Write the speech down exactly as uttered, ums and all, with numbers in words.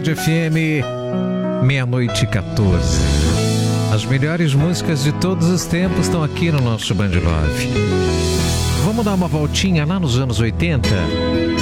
Band F M, meia-noite e quatorze. As melhores músicas de todos os tempos estão aqui no nosso Band Love. Vamos dar uma voltinha lá nos anos oitenta?